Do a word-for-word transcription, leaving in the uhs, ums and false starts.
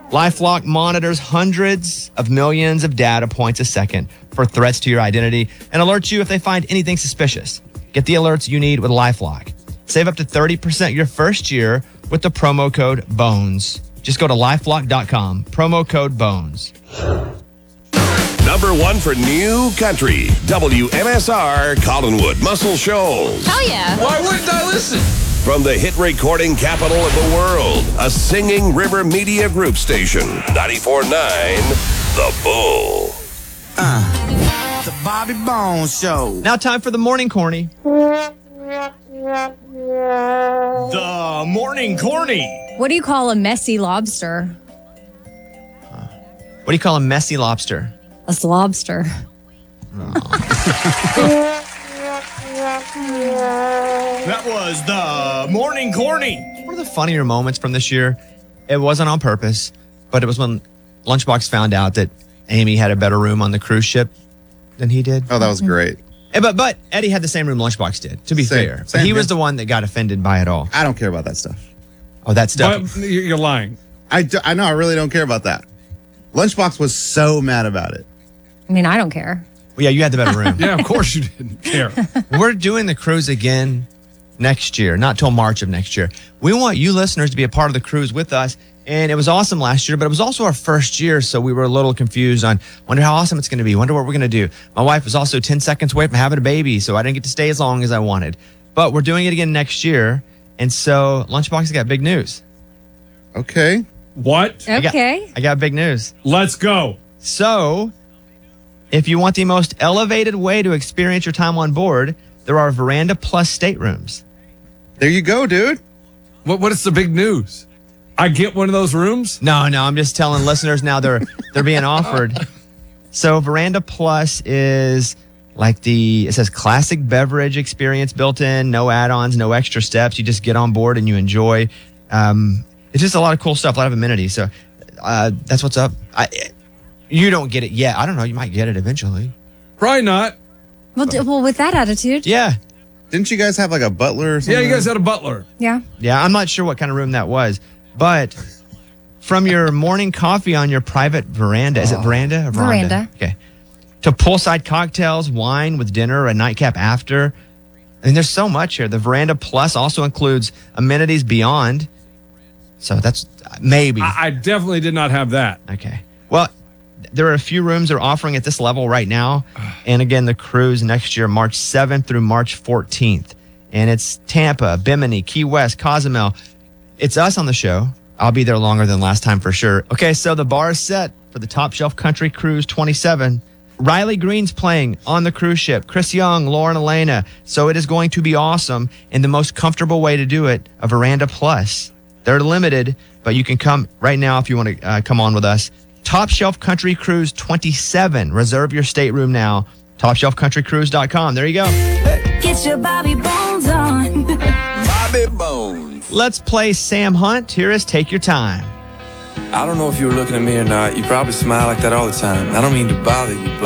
LifeLock monitors hundreds of millions of data points a second for threats to your identity and alerts you if they find anything suspicious. Get the alerts you need with LifeLock. Save up to thirty percent your first year with the promo code BONES. Just go to lifelock dot com, promo code BONES. Number one for new country, W M S R, Collinwood, Muscle Shoals. Hell yeah. Why wouldn't I listen? From the hit recording capital of the world, a Singing River Media Group station, ninety-four point nine, The Bull. Uh, the Bobby Bones Show. Now time for the Morning Corny. The Morning Corny. What do you call a messy lobster? What do you call a messy lobster? A slobster. That was the Morning Corny. One of the funnier moments from this year, it wasn't on purpose, but it was when Lunchbox found out that Amy had a better room on the cruise ship than he did. Oh, that was great. Eh, But but Eddie had the same room Lunchbox did, to be Same- fair. But same he was here. the one that got offended by it all. I don't care about that stuff. Oh, that stuff. But you're lying. I, do, I know, I really don't care about that. Lunchbox was so mad about it. I mean, I don't care. Well, yeah, you had the better room. Yeah, of course you didn't care. We're doing the cruise again next year, not till March of next year. We want you listeners to be a part of the cruise with us. And it was awesome last year, but it was also our first year, so we were a little confused on, wonder how awesome it's going to be, wonder what we're going to do. My wife was also ten seconds away from having a baby, so I didn't get to stay as long as I wanted. But we're doing it again next year, and so Lunchbox has got big news. Okay. What? I got- Okay. I got big news. Let's go. So, if you want the most elevated way to experience your time on board, there are Veranda Plus staterooms. There you go, dude. What? What is the big news? I get one of those rooms? No, no, I'm just telling listeners now they're they're being offered. So Veranda Plus is like the, it says classic beverage experience built in, no add-ons, no extra steps. You just get on board and you enjoy. Um, it's just a lot of cool stuff, a lot of amenities. So uh, that's what's up. I, you don't get it yet. I don't know. You might get it eventually. Probably not. Well, d- well, with that attitude, Yeah. Didn't you guys have like a butler or something? Yeah, you guys had a butler. yeah. Yeah, I'm not sure what kind of room that was, but from your morning coffee on your private veranda, is it veranda or veranda? Veranda. Okay. To poolside cocktails, wine with dinner, a nightcap after. I mean, there's so much here. The Veranda Plus also includes amenities beyond. So that's maybe. I, I definitely did not have that. Okay. Well, there are a few rooms they're offering at this level right now. And again, the cruise next year, March seventh through March fourteenth. And it's Tampa, Bimini, Key West, Cozumel. It's us on the show. I'll be there longer than last time for sure. Okay, so the bar is set for the Top Shelf Country Cruise twenty-seven. Riley Green's playing on the cruise ship. Chris Young, Lauren Elena. So it is going to be awesome. And the most comfortable way to do it, a Veranda Plus. They're limited, but you can come right now if you want to uh, come on with us. Top Shelf Country Cruise twenty-seven. Reserve your stateroom now. top shelf country cruise dot com. There you go. Get your Bobby Bones on. Bobby Bones. Let's play Sam Hunt. Here is Take Your Time. I don't know if you were looking at me or not. You probably smile like that all the time. I don't mean to bother you, but